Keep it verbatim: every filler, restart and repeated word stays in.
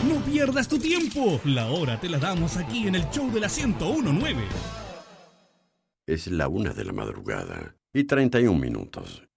No pierdas tu tiempo. La hora te la damos aquí en el show de la ciento uno punto nueve. Es la una de la madrugada y treinta y un minutos.